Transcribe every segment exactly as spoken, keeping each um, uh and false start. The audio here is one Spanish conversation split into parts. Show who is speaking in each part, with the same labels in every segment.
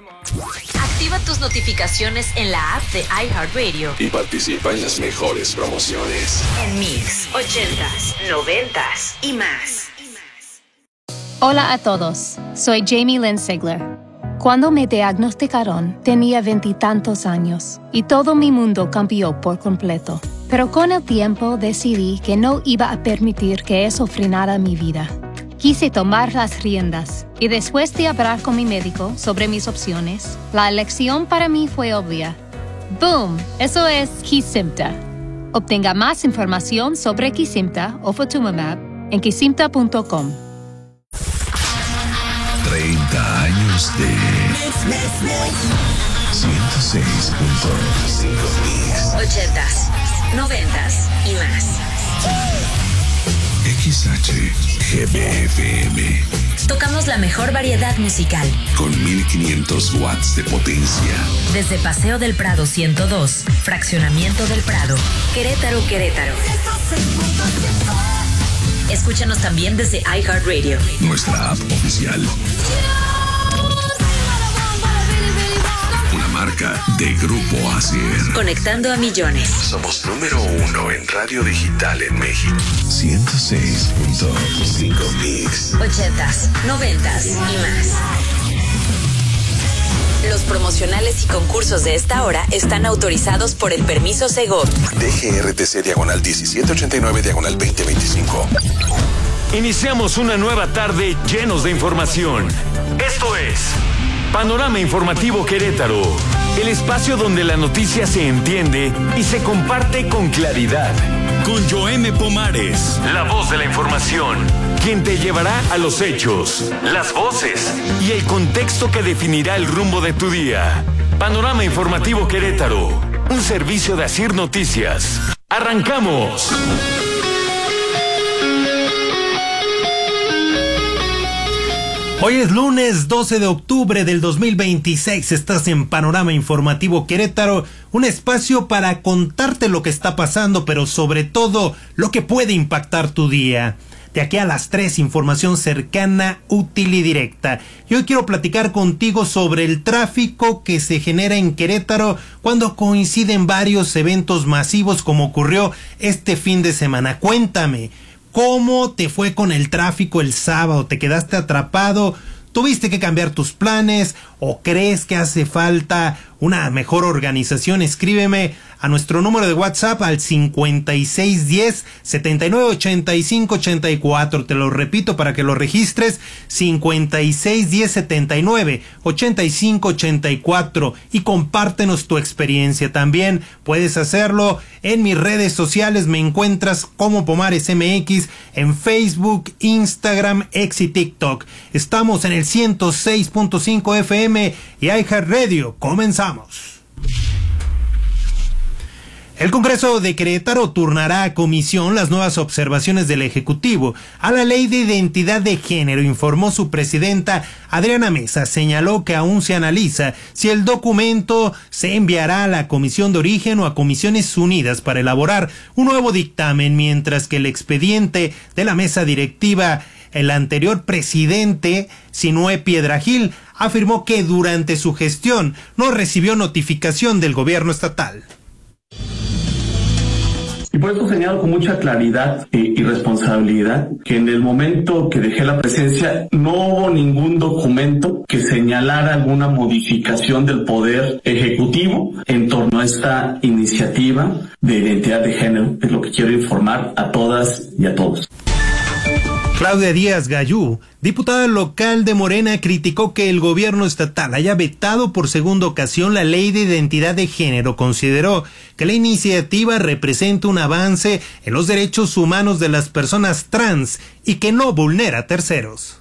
Speaker 1: Activa tus notificaciones en la app de iHeartRadio
Speaker 2: y participa en las mejores promociones.
Speaker 1: En Mix, ochentas, noventas y más.
Speaker 3: Hola a todos, soy Jamie Lynn Sigler. Cuando me diagnosticaron, tenía veintitantos años y todo mi mundo cambió por completo. Pero con el tiempo decidí que no iba a permitir que eso frenara mi vida. Quise tomar las riendas y después de hablar con mi médico sobre mis opciones, la elección para mí fue obvia. ¡Boom! Eso es Kesimpta. Obtenga más información sobre Kesimpta o Ofatumumab en kesimpta punto com.
Speaker 2: treinta años de ciento seis punto cinco Mix.
Speaker 1: ochentas, noventas y más.
Speaker 2: X H G B F M.
Speaker 1: Tocamos la mejor variedad musical.
Speaker 2: Con mil quinientos watts de potencia.
Speaker 1: Desde Paseo del Prado ciento dos, Fraccionamiento del Prado, Querétaro, Querétaro. Escúchanos también desde iHeartRadio.
Speaker 2: Nuestra app oficial. Una marca de Grupo Asier.
Speaker 1: Conectando a millones.
Speaker 2: Somos número uno en radio digital en México. ciento seis punto cinco Mix.
Speaker 1: ochentas, noventas y más. Los promocionales y concursos de esta hora están autorizados por el permiso Segov.
Speaker 2: D G R T C diagonal diecisiete ochenta y nueve diagonal veinte veinticinco.
Speaker 4: Iniciamos una nueva tarde llenos de información. Esto es Panorama Informativo Querétaro, el espacio donde la noticia se entiende y se comparte con claridad. Con Joeme Pomares, la voz de la información, quien te llevará a los hechos, las voces y el contexto que definirá el rumbo de tu día. Panorama Informativo Querétaro, un servicio de Asir Noticias. ¡Arrancamos!
Speaker 5: Hoy es lunes doce de octubre del dos mil veintiséis, estás en Panorama Informativo Querétaro, un espacio para contarte lo que está pasando, pero sobre todo lo que puede impactar tu día. De aquí a las tres, información cercana, útil y directa. Y hoy quiero platicar contigo sobre el tráfico que se genera en Querétaro cuando coinciden varios eventos masivos como ocurrió este fin de semana. Cuéntame, ¿cómo te fue con el tráfico el sábado? ¿Te quedaste atrapado? ¿Tuviste que cambiar tus planes? ¿O crees que hace falta una mejor organización? Escríbeme a nuestro número de WhatsApp al cincuenta y seis diez, setenta y nueve ochenta y cinco ochenta y cuatro. Te lo repito para que lo registres: cincuenta y seis diez, setenta y nueve ochenta y cinco ochenta y cuatro, y compártenos tu experiencia. También puedes hacerlo en mis redes sociales. Me encuentras como Pomares M X en Facebook, Instagram, X y TikTok. Estamos en el ciento seis punto cinco F M y iHeartRadio. Comenzamos. El Congreso de Querétaro turnará a comisión las nuevas observaciones del Ejecutivo a la Ley de Identidad de Género, informó su presidenta Adriana Mesa. Señaló que aún se analiza si el documento se enviará a la Comisión de Origen o a Comisiones Unidas para elaborar un nuevo dictamen, mientras que el expediente de la mesa directiva, el anterior presidente, Sinué Piedragil, afirmó que durante su gestión no recibió notificación del gobierno estatal.
Speaker 6: Y por eso señalo con mucha claridad y responsabilidad que en el momento que dejé la presidencia no hubo ningún documento que señalara alguna modificación del Poder Ejecutivo en torno a esta iniciativa de identidad de género. Es lo que quiero informar a todas y a todos.
Speaker 5: Claudia Díaz Gayú, diputada local de Morena, criticó que el gobierno estatal haya vetado por segunda ocasión la Ley de Identidad de Género. Consideró que la iniciativa representa un avance en los derechos humanos de las personas trans y que no vulnera a terceros.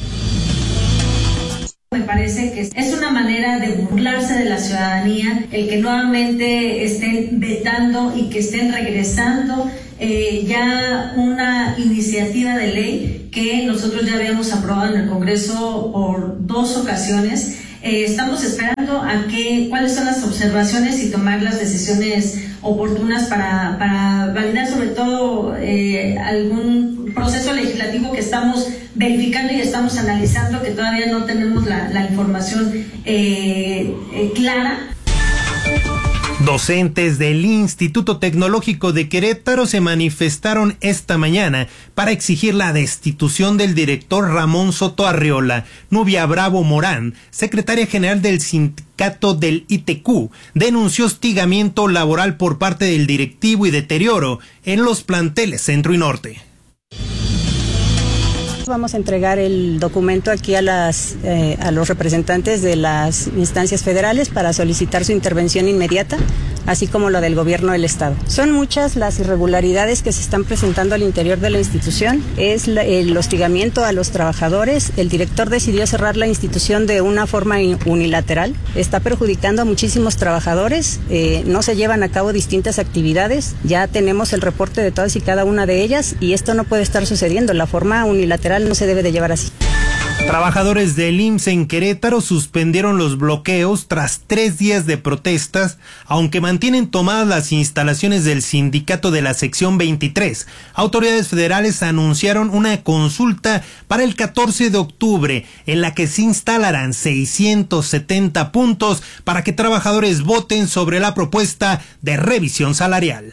Speaker 7: Me parece que es una manera de burlarse de la ciudadanía el que nuevamente estén vetando y que estén regresando eh, ya una iniciativa de ley que nosotros ya habíamos aprobado en el Congreso por dos ocasiones. Eh, estamos esperando a que cuáles son las observaciones y tomar las decisiones oportunas para, para validar sobre todo eh, algún un proceso legislativo que estamos verificando y estamos analizando, que todavía no tenemos la, la información eh, eh, clara.
Speaker 5: Docentes del Instituto Tecnológico de Querétaro se manifestaron esta mañana para exigir la destitución del director Ramón Soto Arriola. Nubia Bravo Morán, secretaria general del sindicato del I T Q, denunció hostigamiento laboral por parte del directivo y deterioro en los planteles Centro y Norte.
Speaker 8: Vamos a entregar el documento aquí a las eh, a los representantes de las instancias federales para solicitar su intervención inmediata, así como lo del gobierno del estado. Son muchas las irregularidades que se están presentando al interior de la institución. Es la, el hostigamiento a los trabajadores. El director decidió cerrar la institución de una forma unilateral. Está perjudicando a muchísimos trabajadores. Eh, no se llevan a cabo distintas actividades. Ya tenemos el reporte de todas y cada una de ellas y esto no puede estar sucediendo. La forma unilateral no se debe de llevar así.
Speaker 5: Trabajadores del I M S S en Querétaro suspendieron los bloqueos tras tres días de protestas, aunque mantienen tomadas las instalaciones del sindicato de la sección veintitrés. Autoridades federales anunciaron una consulta para el catorce de octubre, en la que se instalarán seiscientos setenta puntos para que trabajadores voten sobre la propuesta de revisión salarial.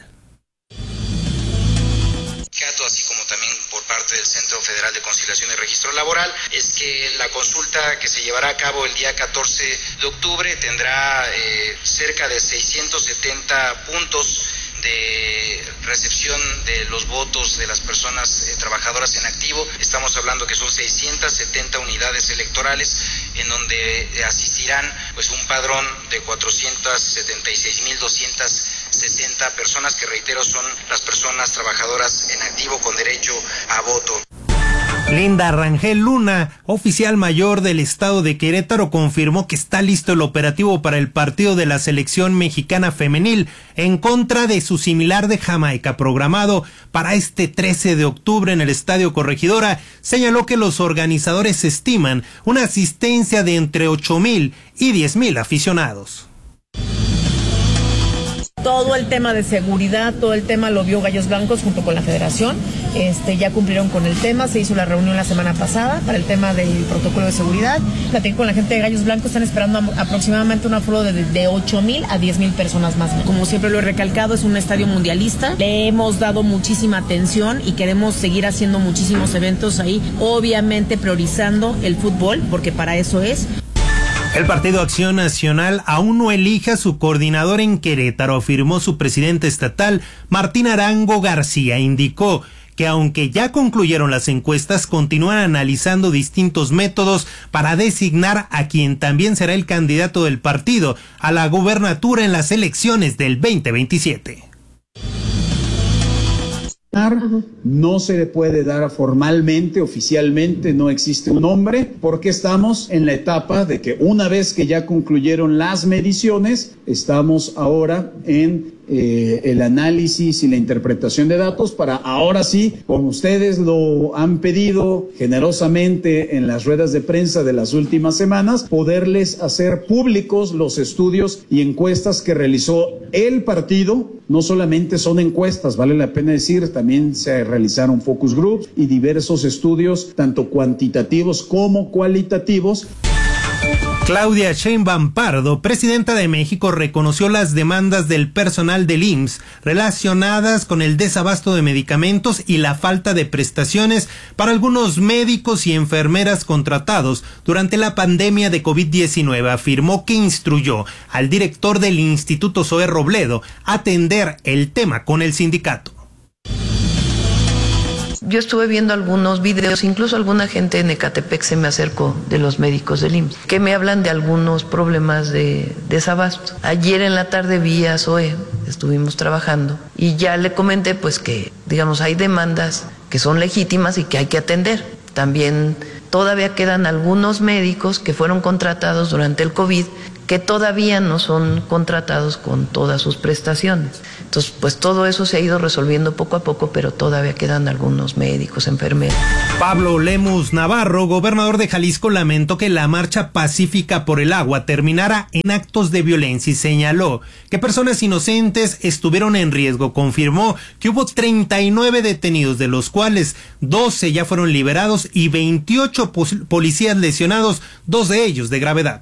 Speaker 9: Así como también por parte del Centro Federal de Conciliación y Registro Laboral, es que la consulta que se llevará a cabo el día catorce de octubre tendrá eh, cerca de seiscientos setenta puntos de recepción de los votos de las personas eh, trabajadoras en activo. Estamos hablando que son seiscientas setenta unidades electorales en donde eh, asistirán pues un padrón de cuatrocientas setenta y seis mil doscientas sesenta personas que, reitero, son las personas trabajadoras en activo con derecho a voto.
Speaker 5: Linda Rangel Luna, oficial mayor del estado de Querétaro, confirmó que está listo el operativo para el partido de la selección mexicana femenil en contra de su similar de Jamaica, programado para este trece de octubre en el Estadio Corregidora. Señaló que los organizadores estiman una asistencia de entre ocho mil y diez mil aficionados.
Speaker 10: Todo el tema de seguridad, todo el tema lo vio Gallos Blancos junto con la federación. Este, ya cumplieron con el tema, se hizo la reunión la semana pasada para el tema del protocolo de seguridad. Platiqué con la gente de Gallos Blancos, están esperando a, aproximadamente un aforo de, de ocho mil a diez mil personas más. Como siempre lo he recalcado, es un estadio mundialista. Le hemos dado muchísima atención y queremos seguir haciendo muchísimos eventos ahí, obviamente priorizando el fútbol, porque para eso es.
Speaker 5: El Partido Acción Nacional aún no elige a su coordinador en Querétaro, afirmó su presidente estatal, Martín Arango García. Indicó que aunque ya concluyeron las encuestas, continúan analizando distintos métodos para designar a quien también será el candidato del partido a la gubernatura en las elecciones del veinte veintisiete.
Speaker 11: No se le puede dar formalmente, oficialmente, no existe un nombre, porque estamos en la etapa de que una vez que ya concluyeron las mediciones, estamos ahora en eh, el análisis y la interpretación de datos para ahora sí, como ustedes lo han pedido generosamente en las ruedas de prensa de las últimas semanas, poderles hacer públicos los estudios y encuestas que realizó el partido. No solamente son encuestas, vale la pena decir, también se realizaron focus groups y diversos estudios, tanto cuantitativos como cualitativos.
Speaker 5: Claudia Sheinbaum Pardo, presidenta de México, reconoció las demandas del personal del I M S S relacionadas con el desabasto de medicamentos y la falta de prestaciones para algunos médicos y enfermeras contratados durante la pandemia de COVID diecinueve. Afirmó que instruyó al director del Instituto Zoé Robledo a atender el tema con el sindicato.
Speaker 12: Yo estuve viendo algunos videos, incluso alguna gente en Ecatepec se me acercó de los médicos del I M S S, que me hablan de algunos problemas de desabasto. Ayer en la tarde vi a Zoé, estuvimos trabajando, y ya le comenté pues que, digamos, hay demandas que son legítimas y que hay que atender. También todavía quedan algunos médicos que fueron contratados durante el COVID que todavía no son contratados con todas sus prestaciones. Entonces, pues todo eso se ha ido resolviendo poco a poco, pero todavía quedan algunos médicos, enfermeros.
Speaker 5: Pablo Lemus Navarro, gobernador de Jalisco, lamentó que la marcha pacífica por el agua terminara en actos de violencia y señaló que personas inocentes estuvieron en riesgo. Confirmó que hubo treinta y nueve detenidos, de los cuales doce ya fueron liberados y veintiocho policías lesionados, dos de ellos de gravedad.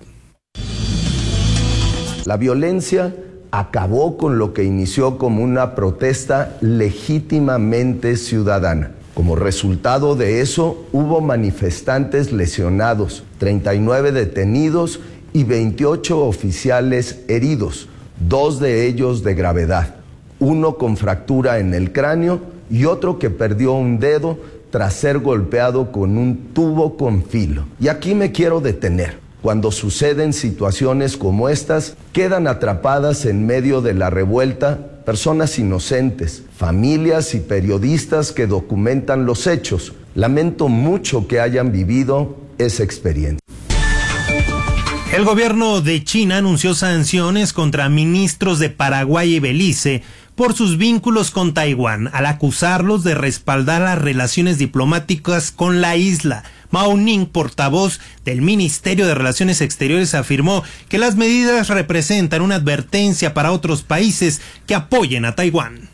Speaker 13: La violencia acabó con lo que inició como una protesta legítimamente ciudadana. Como resultado de eso, hubo manifestantes lesionados, treinta y nueve detenidos y veintiocho oficiales heridos, dos de ellos de gravedad, uno con fractura en el cráneo y otro que perdió un dedo tras ser golpeado con un tubo con filo. Y aquí me quiero detener. Cuando suceden situaciones como estas, quedan atrapadas en medio de la revuelta personas inocentes, familias y periodistas que documentan los hechos. Lamento mucho que hayan vivido esa experiencia.
Speaker 5: El gobierno de China anunció sanciones contra ministros de Paraguay y Belice por sus vínculos con Taiwán, al acusarlos de respaldar las relaciones diplomáticas con la isla. Mao Ning, portavoz del Ministerio de Relaciones Exteriores, afirmó que las medidas representan una advertencia para otros países que apoyen a Taiwán.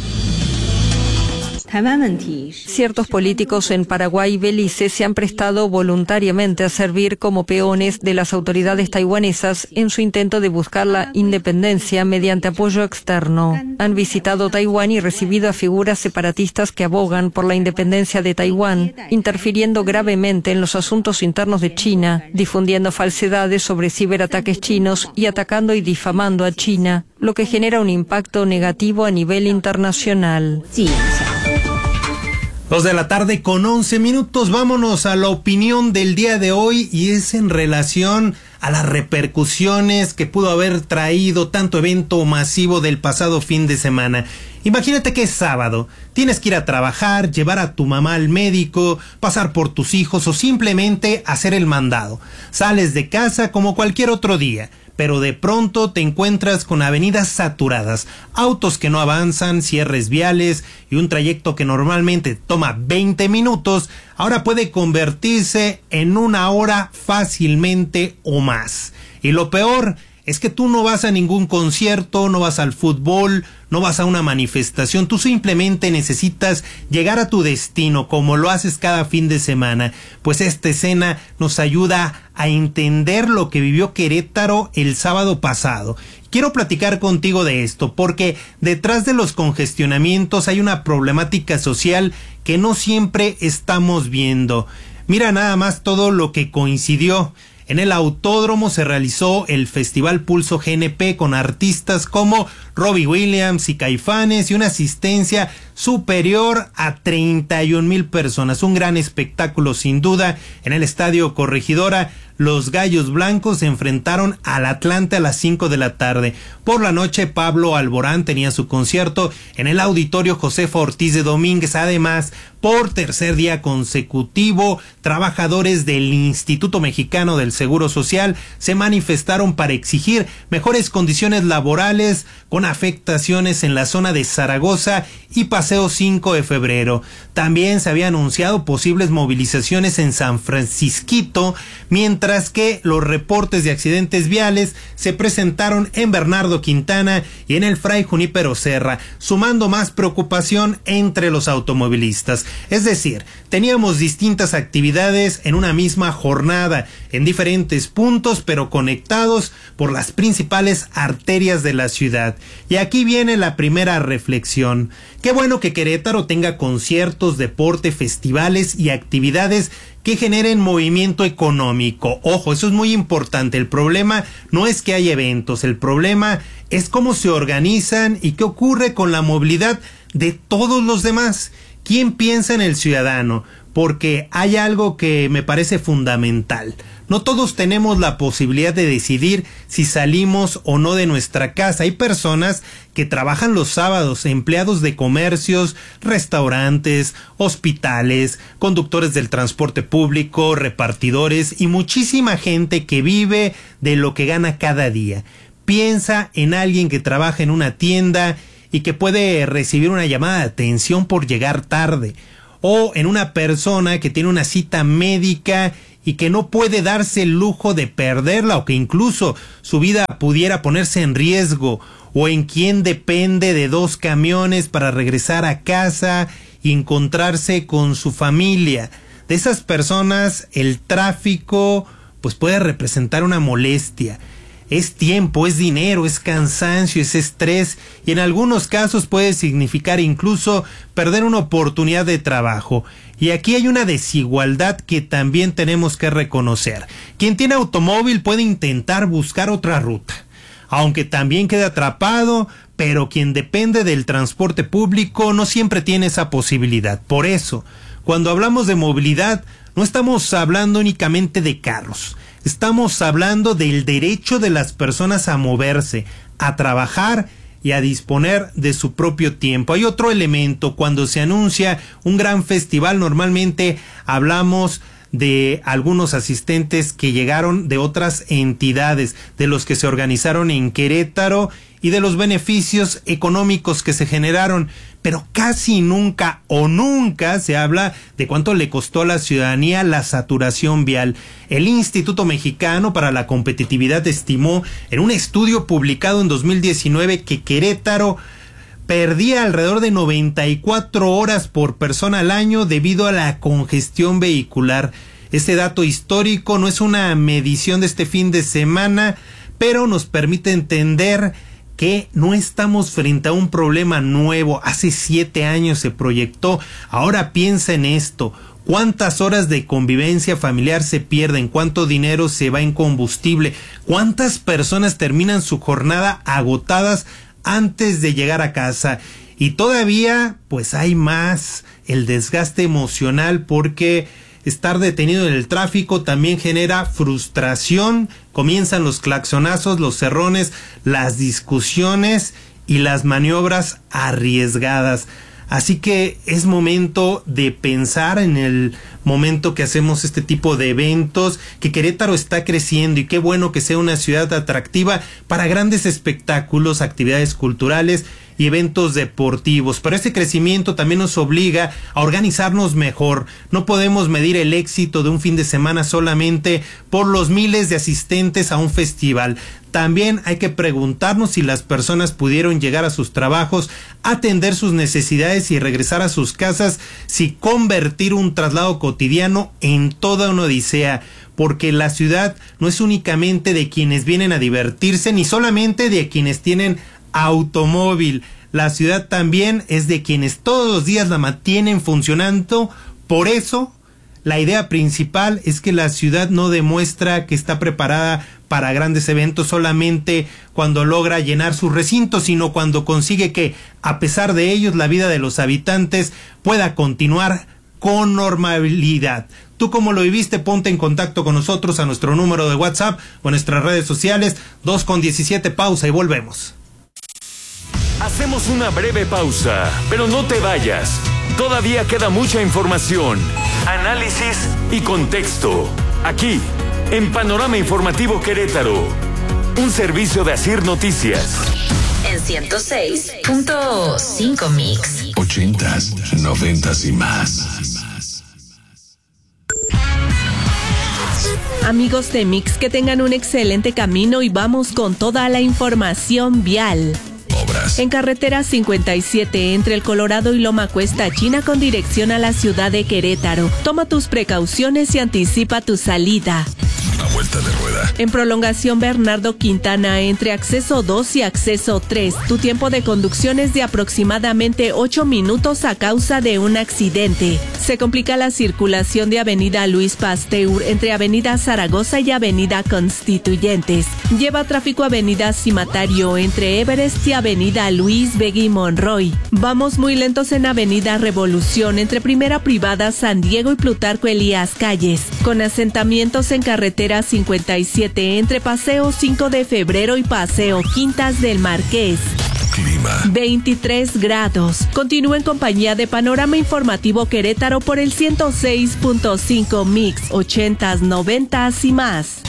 Speaker 14: Ciertos políticos en Paraguay y Belice se han prestado voluntariamente a servir como peones de las autoridades taiwanesas en su intento de buscar la independencia mediante apoyo externo. Han visitado Taiwán y recibido a figuras separatistas que abogan por la independencia de Taiwán, interfiriendo gravemente en los asuntos internos de China, difundiendo falsedades sobre ciberataques chinos y atacando y difamando a China, lo que genera un impacto negativo a nivel internacional.
Speaker 5: Dos de la tarde con once minutos, vámonos a la opinión del día de hoy y es en relación a las repercusiones que pudo haber traído tanto evento masivo del pasado fin de semana. Imagínate que es sábado, tienes que ir a trabajar, llevar a tu mamá al médico, pasar por tus hijos o simplemente hacer el mandado. Sales de casa como cualquier otro día, pero de pronto te encuentras con avenidas saturadas, autos que no avanzan, cierres viales y un trayecto que normalmente toma veinte minutos, ahora puede convertirse en una hora fácilmente o más. Y lo peor es que tú no vas a ningún concierto, no vas al fútbol, no vas a una manifestación, tú simplemente necesitas llegar a tu destino como lo haces cada fin de semana. Pues esta escena nos ayuda a entender lo que vivió Querétaro el sábado pasado. Quiero platicar contigo de esto porque detrás de los congestionamientos hay una problemática social que no siempre estamos viendo. Mira nada más todo lo que coincidió. En el autódromo se realizó el Festival Pulso G N P con artistas como Robbie Williams y Caifanes y una asistencia superior a treinta y un mil personas. Un gran espectáculo sin duda. En el Estadio Corregidora, los Gallos Blancos se enfrentaron al Atlante a las cinco de la tarde. Por la noche, Pablo Alborán tenía su concierto en el Auditorio Josefa Ortiz de Domínguez. Además, por tercer día consecutivo, trabajadores del Instituto Mexicano del Seguro Social se manifestaron para exigir mejores condiciones laborales con afectaciones en la zona de Zaragoza y Paseo cinco de febrero. También se había anunciado posibles movilizaciones en San Francisquito, mientras que los reportes de accidentes viales se presentaron en Bernardo Quintana y en el Fray Junípero Serra, sumando más preocupación entre los automovilistas. Es decir, teníamos distintas actividades en una misma jornada, en diferentes puntos, pero conectados por las principales arterias de la ciudad. Y aquí viene la primera reflexión. Qué bueno que Querétaro tenga conciertos, deporte, festivales y actividades que generen movimiento económico. Ojo, eso es muy importante. El problema no es que hay eventos, el problema es cómo se organizan y qué ocurre con la movilidad de todos los demás. ¿Quién piensa en el ciudadano? porque hay algo que me parece fundamental. No todos tenemos la posibilidad de decidir si salimos o no de nuestra casa. Hay personas que trabajan los sábados, empleados de comercios, restaurantes, hospitales, conductores del transporte público, repartidores y muchísima gente que vive de lo que gana cada día. Piensa en alguien que trabaja en una tienda y que puede recibir una llamada de atención por llegar tarde, o en una persona que tiene una cita médica y que no puede darse el lujo de perderla, o que incluso su vida pudiera ponerse en riesgo, o en quien depende de dos camiones para regresar a casa y encontrarse con su familia. De esas personas el tráfico pues puede representar una molestia. Es tiempo, es dinero, es cansancio, es estrés, y en algunos casos puede significar incluso perder una oportunidad de trabajo. Y aquí hay una desigualdad que también tenemos que reconocer. Quien tiene automóvil puede intentar buscar otra ruta, aunque también queda atrapado, pero quien depende del transporte público no siempre tiene esa posibilidad. Por eso, cuando hablamos de movilidad, no estamos hablando únicamente de carros. Estamos hablando del derecho de las personas a moverse, a trabajar y a disponer de su propio tiempo. Hay otro elemento: cuando se anuncia un gran festival, normalmente hablamos de algunos asistentes que llegaron de otras entidades, de los que se organizaron en Querétaro y de los beneficios económicos que se generaron, pero casi nunca o nunca se habla de cuánto le costó a la ciudadanía la saturación vial. El Instituto Mexicano para la Competitividad estimó en un estudio publicado en dos mil diecinueve que Querétaro perdía alrededor de noventa y cuatro horas por persona al año debido a la congestión vehicular. Este dato histórico no es una medición de este fin de semana, pero nos permite entender que no estamos frente a un problema nuevo. Hace siete años se proyectó. Ahora piensa en esto: ¿cuántas horas de convivencia familiar se pierden? ¿Cuánto dinero se va en combustible? ¿Cuántas personas terminan su jornada agotadas antes de llegar a casa? Y todavía pues hay más: el desgaste emocional, porque estar detenido en el tráfico también genera frustración. Comienzan los claxonazos, los cerrones, las discusiones y las maniobras arriesgadas. Así que es momento de pensar en el momento que hacemos este tipo de eventos, que Querétaro está creciendo y qué bueno que sea una ciudad atractiva para grandes espectáculos, actividades culturales y eventos deportivos. Pero este crecimiento también nos obliga a organizarnos mejor. No podemos medir el éxito de un fin de semana solamente por los miles de asistentes a un festival. También hay que preguntarnos si las personas pudieron llegar a sus trabajos, atender sus necesidades y regresar a sus casas, si convertir un traslado cotidiano en toda una odisea. Porque la ciudad no es únicamente de quienes vienen a divertirse, ni solamente de quienes tienen automóvil. La ciudad también es de quienes todos los días la mantienen funcionando. Por eso, la idea principal es que la ciudad no demuestra que está preparada para grandes eventos solamente cuando logra llenar sus recintos, sino cuando consigue que, a pesar de ellos, la vida de los habitantes pueda continuar con normalidad. ¿Tú cómo lo viviste? Ponte en contacto con nosotros a nuestro número de WhatsApp o en nuestras redes sociales. Dos con diecisiete, pausa y volvemos.
Speaker 4: Hacemos una breve pausa, pero no te vayas. Todavía queda mucha información, análisis y contexto. Aquí, en Panorama Informativo Querétaro, un servicio de Asir Noticias.
Speaker 1: En ciento seis punto cinco Mix.
Speaker 2: Ochentas, noventas y más.
Speaker 15: Amigos de Mix, que tengan un excelente camino y vamos con toda la información vial.
Speaker 2: Obras.
Speaker 15: En carretera cincuenta y siete, entre el Colorado y Loma Cuesta China, con dirección a la ciudad de Querétaro. Toma tus precauciones y anticipa tu salida.
Speaker 2: A vuelta de rueda.
Speaker 15: En prolongación Bernardo Quintana, entre acceso dos y acceso tres, tu tiempo de conducción es de aproximadamente ocho minutos a causa de un accidente. Se complica la circulación de avenida Luis Pasteur entre avenida Zaragoza y avenida Constituyentes. Lleva tráfico avenida Cimatario entre Everest y avenida Luis Begui Monroy. Vamos muy lentos en avenida Revolución entre Primera Privada San Diego y Plutarco Elías Calles, con asentamientos en carretera cincuenta y siete entre Paseo cinco de Febrero y Paseo Quintas del Marqués.
Speaker 2: Clima.
Speaker 15: veintitrés grados. Continúa en compañía de Panorama Informativo Querétaro por el ciento seis punto cinco Mix, ochentas, noventas y más.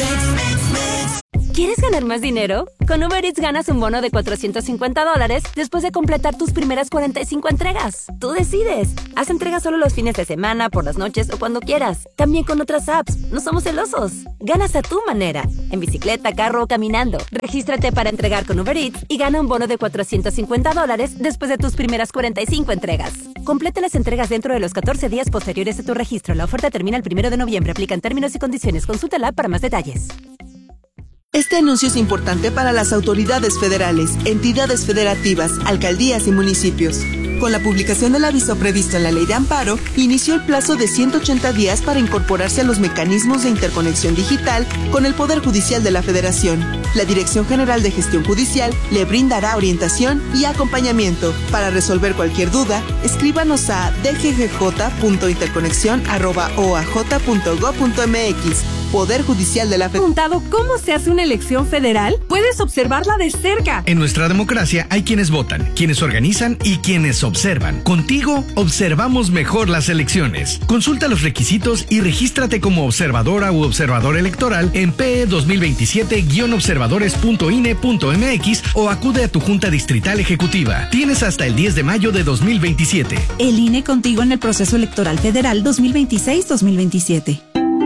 Speaker 16: ¿Quieres ganar más dinero? Con Uber Eats ganas un bono de cuatrocientos cincuenta dólares después de completar tus primeras cuarenta y cinco entregas. Tú decides. Haz entregas solo los fines de semana, por las noches o cuando quieras. También con otras apps. No somos celosos. Ganas a tu manera. En bicicleta, carro o caminando. Regístrate para entregar con Uber Eats y gana un bono de cuatrocientos cincuenta dólares después de tus primeras cuarenta y cinco entregas. Completa las entregas dentro de los catorce días posteriores a tu registro. La oferta termina el primero de noviembre. Aplican términos y condiciones. Consulta la app para más detalles.
Speaker 17: Este anuncio es importante para las autoridades federales, entidades federativas, alcaldías y municipios. Con la publicación del aviso previsto en la Ley de Amparo, inició el plazo de ciento ochenta días para incorporarse a los mecanismos de interconexión digital con el Poder Judicial de la Federación. La Dirección General de Gestión Judicial le brindará orientación y acompañamiento. Para resolver cualquier duda, escríbanos a d g g j punto interconexión arroba o a j punto gob punto m x. Poder Judicial de la Federación.
Speaker 18: ¿Cómo se hace una elección federal? Puedes observarla de cerca.
Speaker 19: En nuestra democracia hay quienes votan, quienes organizan y quienes observan. Contigo observamos mejor las elecciones. Consulta los requisitos y regístrate como observadora u observador electoral en p e dos mil veintisiete guion observadores punto i n e punto m x o acude a tu Junta Distrital Ejecutiva. Tienes hasta el diez de mayo de dos mil veintisiete.
Speaker 20: El I N E contigo en el proceso electoral federal dos mil veintiséis dos mil veintisiete.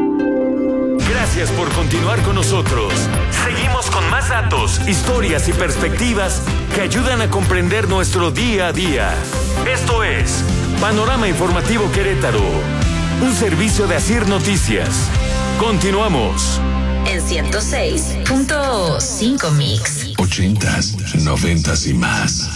Speaker 4: Gracias por continuar con nosotros. Seguimos con más datos, historias y perspectivas que ayudan a comprender nuestro día a día. Esto es Panorama Informativo Querétaro, un servicio de Asir Noticias. Continuamos.
Speaker 1: En ciento seis punto cinco Mix.
Speaker 2: Ochentas, noventas y más.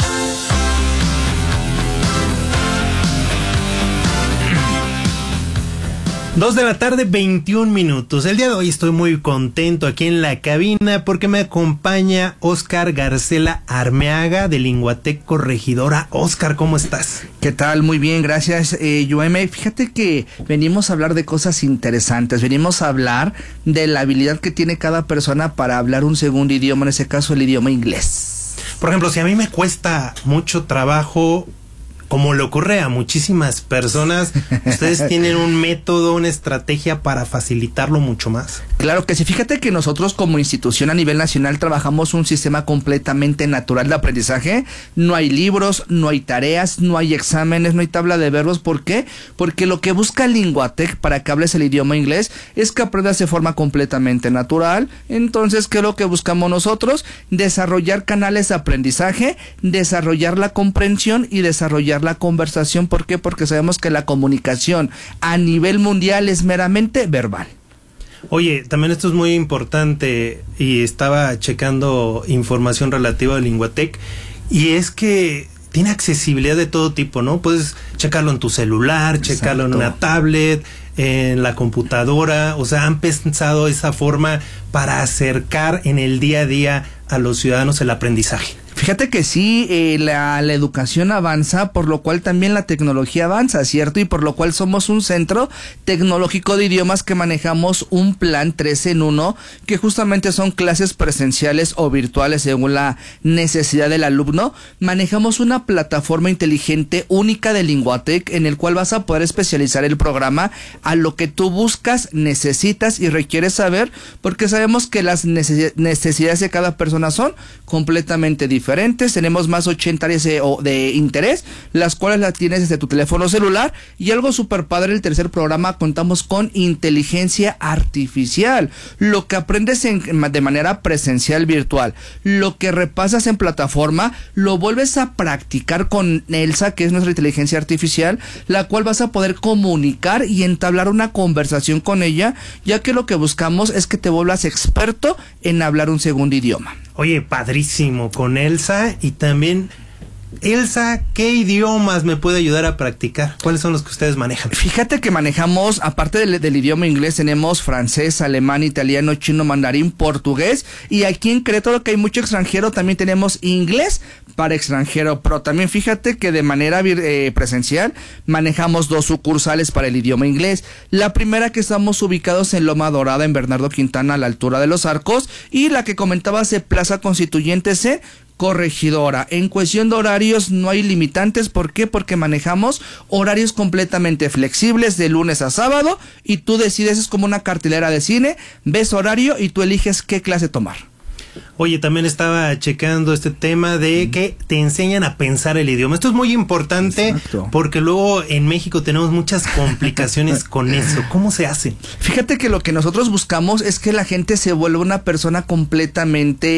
Speaker 5: Dos de la tarde, veintiún minutos. El día de hoy estoy muy contento aquí en la cabina porque me acompaña Óscar Garcela Armeaga de Linguatec Corregidora. Óscar, ¿cómo estás?
Speaker 21: ¿Qué tal? Muy bien, gracias, eh, Yoeme. Fíjate que venimos a hablar de cosas interesantes. Venimos a hablar de la habilidad que tiene cada persona para hablar un segundo idioma, en ese caso el idioma inglés.
Speaker 5: Por ejemplo, si a mí me cuesta mucho trabajo, como le ocurre a muchísimas personas, ¿ustedes tienen un método, una estrategia para facilitarlo mucho más?
Speaker 21: Claro que sí. Fíjate que nosotros como institución a nivel nacional trabajamos un sistema completamente natural de aprendizaje. No hay libros, no hay tareas, no hay exámenes, no hay tabla de verbos. ¿Por qué? Porque lo que busca Linguatec para que hables el idioma inglés es que aprendas de forma completamente natural. Entonces, ¿qué es lo que buscamos nosotros? Desarrollar canales de aprendizaje, desarrollar la comprensión y desarrollar la conversación. ¿Por qué? Porque sabemos que la comunicación a nivel mundial es meramente verbal.
Speaker 5: Oye, también esto es muy importante y estaba checando información relativa a Linguatec y es que tiene accesibilidad de todo tipo, ¿no? Puedes checarlo en tu celular, Exacto. checarlo en una tablet, en la computadora. O sea, han pensado esa forma para acercar en el día a día a los ciudadanos el aprendizaje.
Speaker 21: Fíjate que sí, eh, la, la educación avanza, por lo cual también la tecnología avanza, ¿cierto? Y por lo cual somos un centro tecnológico de idiomas que manejamos un plan tres en uno, que justamente son clases presenciales o virtuales según la necesidad del alumno. Manejamos una plataforma inteligente única de Linguatec en el cual vas a poder especializar el programa a lo que tú buscas, necesitas y requieres saber, porque sabemos que las necesidades de cada persona son completamente diferentes. diferentes, tenemos más de ochenta áreas de, de interés, las cuales las tienes desde tu teléfono celular, y algo súper padre, el tercer programa, contamos con inteligencia artificial, lo que aprendes en, de manera presencial virtual, lo que repasas en plataforma, lo vuelves a practicar con Elsa, que es nuestra inteligencia artificial, la cual vas a poder comunicar y entablar una conversación con ella, ya que lo que buscamos es que te vuelvas experto en hablar un segundo idioma.
Speaker 5: Oye, padrísimo, con Elsa. Y también, Elsa, ¿qué idiomas me puede ayudar a practicar? ¿Cuáles son los que ustedes manejan?
Speaker 21: Fíjate que manejamos, aparte del, del idioma inglés, tenemos francés, alemán, italiano, chino, mandarín, portugués, y aquí en Querétaro, que hay mucho extranjero, también tenemos inglés para extranjero, pero también fíjate que de manera eh, presencial manejamos dos sucursales para el idioma inglés. La primera, que estamos ubicados en Loma Dorada, en Bernardo Quintana, a la altura de los Arcos, y la que comentabas de Plaza Constituyentes en Corregidora. En cuestión de horarios no hay limitantes. ¿Por qué? Porque manejamos horarios completamente flexibles de lunes a sábado, y tú decides, es como una cartelera de cine, ves horario y tú eliges qué clase tomar.
Speaker 5: Oye, también estaba checando este tema de que te enseñan a pensar el idioma. Esto es muy importante. Exacto. Porque luego en México tenemos muchas complicaciones con eso. ¿Cómo se hace?
Speaker 21: Fíjate que lo que nosotros buscamos es que la gente se vuelva una persona completamente